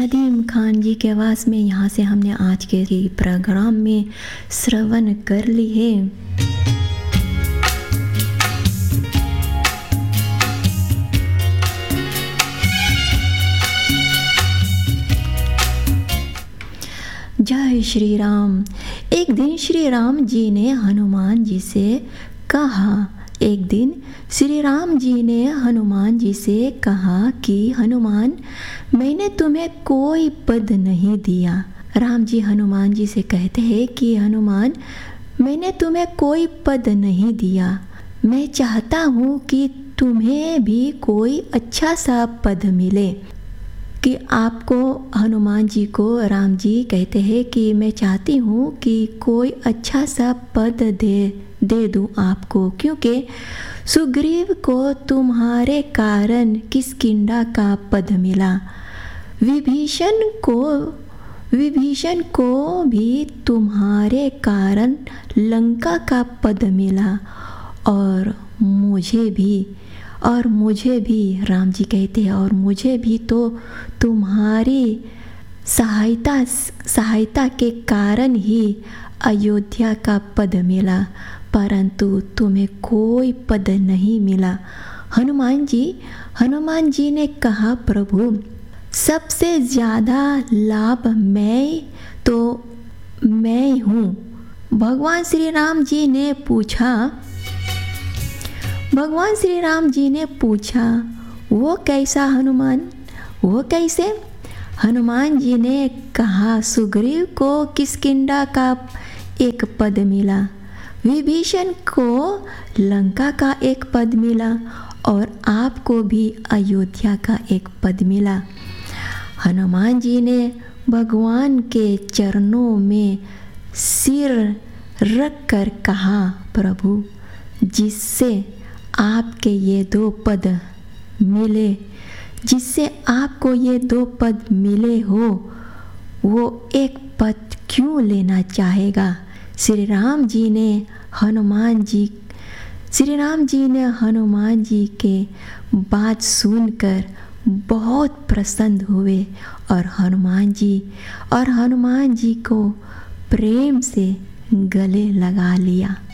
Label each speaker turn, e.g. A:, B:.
A: नदीम खान जी की आवाज़ में यहाँ से हमने आज के प्रोग्राम में श्रवण कर ली है। जय श्री राम। एक दिन श्री राम जी ने हनुमान जी से कहा कि हनुमान, मैंने तुम्हें कोई पद नहीं दिया। राम जी हनुमान जी से कहते हैं कि हनुमान, मैंने तुम्हें कोई पद नहीं दिया। मैं चाहता हूँ कि तुम्हें भी कोई अच्छा सा पद मिले। कि आपको, हनुमान जी को राम जी कहते हैं कि मैं चाहती हूँ कि कोई अच्छा सा पद दे दूँ आपको, क्योंकि सुग्रीव को तुम्हारे कारण किष्किंधा का पद मिला। विभीषण को भी तुम्हारे कारण लंका का पद मिला, और मुझे भी राम जी कहते हैं, और मुझे भी तो तुम्हारी सहायता के कारण ही अयोध्या का पद मिला, परंतु तुम्हें कोई पद नहीं मिला। हनुमान जी ने कहा, प्रभु, सबसे ज़्यादा लाभ मैं हूँ। भगवान श्री राम जी ने पूछा, वो कैसा हनुमान, वो कैसे? हनुमान जी ने कहा, सुग्रीव को किष्किंधा का एक पद मिला, विभीषण को लंका का एक पद मिला, और आपको भी अयोध्या का एक पद मिला। हनुमान जी ने भगवान के चरणों में सिर रख कर कहा, प्रभु, जिससे आपको ये दो पद मिले हो, वो एक पद क्यों लेना चाहेगा? श्री राम जी ने हनुमान जी के बात सुनकर बहुत प्रसन्न हुए, और हनुमान जी को प्रेम से गले लगा लिया।